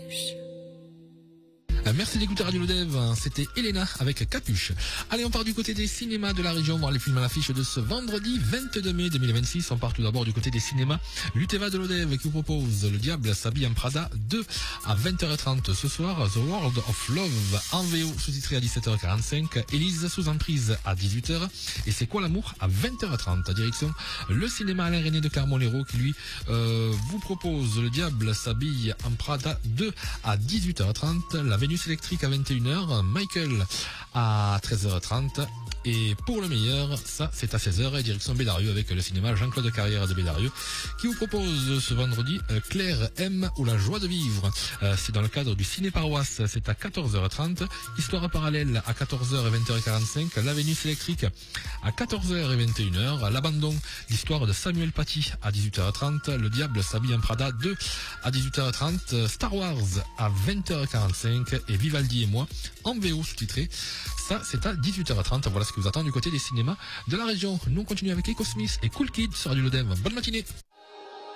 Capuche. Merci d'écouter Radio Lodev, c'était Elena avec Capuche. Allez, on part du côté des cinémas de la région, voir les films à l'affiche de ce vendredi 22 mai 2026. On part tout d'abord du côté des cinémas l'Uteva de Lodev qui vous propose Le Diable s'habille en Prada 2 à 20h30 ce soir, The World of Love en VO sous-titré à 17h45, Élise sous emprise à 18h et C'est quoi l'amour à 20h30. Direction le cinéma Alain René de Clermont-Lérault qui lui vous propose Le Diable s'habille en Prada 2 à 18h30, La Vénus électrique à 21h, Michael à 13h30 et pour le meilleur, ça c'est à 16h et direction Bédarieux avec le cinéma Jean-Claude Carrière de Bédarieux qui vous propose ce vendredi Claire M ou La joie de vivre. C'est dans le cadre du ciné paroisse, c'est à 14h30, Histoire parallèle à 14h et 20h45, La Vénus électrique à 14h et 21h, L'abandon, l'histoire de Samuel Paty à 18h30, Le Diable s'habille en Prada 2 à 18h30, Star Wars à 20h45 et Vivaldi et moi en VO sous-titré. Ça c'est à 18h30. Voilà ce que vous attend du côté des cinémas de la région. Nous on continue avec Echo Smith et Cool Kids sur Radio Lodev. Bonne matinée.